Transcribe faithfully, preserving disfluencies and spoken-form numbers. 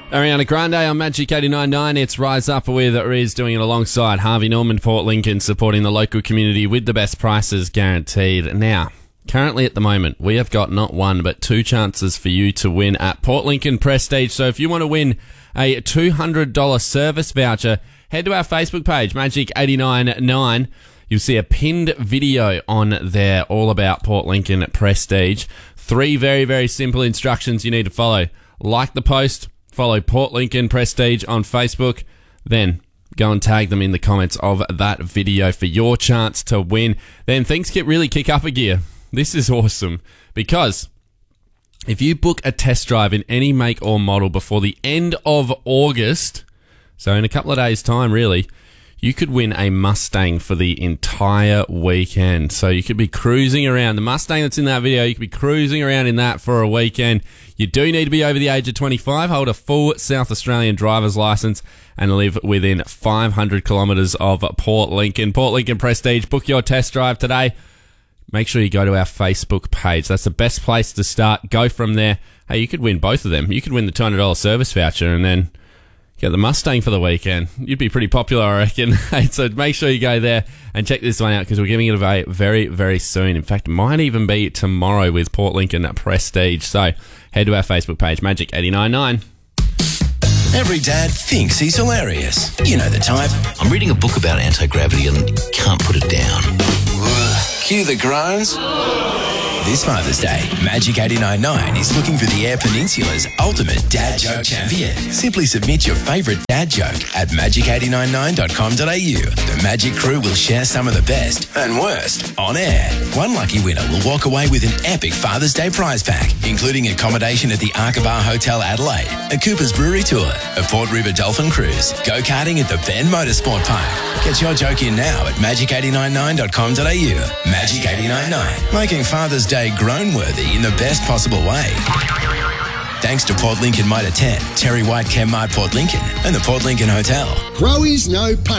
Ariana Grande on Magic eighty-nine point nine. It's Rise Up with Riz doing it alongside Harvey Norman, Port Lincoln, supporting the local community with the best prices guaranteed. Now, currently at the moment, we have got not one but two chances for you to win at Port Lincoln Prestige. So if you want to win a two hundred dollars service voucher, head to our Facebook page, Magic eighty-nine point nine. You'll see a pinned video on there all about Port Lincoln Prestige. Three very, very simple instructions you need to follow. Like the post, follow Port Lincoln Prestige on Facebook, then go and tag them in the comments of that video for your chance to win. Then things get really kick up a gear. This is awesome because if you book a test drive in any make or model before the end of August, so in a couple of days' time really, you could win a Mustang for the entire weekend. So you could be cruising around. The Mustang that's in that video, you could be cruising around in that for a weekend. You do need to be over the age of twenty-five, hold a full South Australian driver's license, and live within five hundred kilometres of Port Lincoln. Port Lincoln Prestige, book your test drive today. Make sure you go to our Facebook page. That's the best place to start. Go from there. Hey, you could win both of them. You could win the two hundred dollars service voucher and then get the Mustang for the weekend. You'd be pretty popular, I reckon. So make sure you go there and check this one out because we're giving it away very, very soon. In fact, it might even be tomorrow with Port Lincoln Prestige. So head to our Facebook page, Magic eighty-nine point nine. Every dad thinks he's hilarious. You know the type. I'm reading a book about anti-gravity and can't put it down. Cue the groans. This Father's Day, Magic eighty-nine point nine is looking for the Eyre Peninsula's ultimate dad joke champion. Simply submit your favourite dad joke at magic eight nine nine dot com dot a u. The Magic crew will share some of the best and worst on air. One lucky winner will walk away with an epic Father's Day prize pack, including accommodation at the Arkabar Hotel Adelaide, a Cooper's Brewery tour, a Port River Dolphin cruise, go-karting at the Bend Motorsport Park. Get your joke in now at magic eight nine nine dot com dot a u. Magic eighty-nine point nine, making Father's Day grown-worthy in the best possible way. Thanks to Port Lincoln Motor ten, Terry White Chem Mart Port Lincoln, and the Port Lincoln Hotel. Crowies no pain.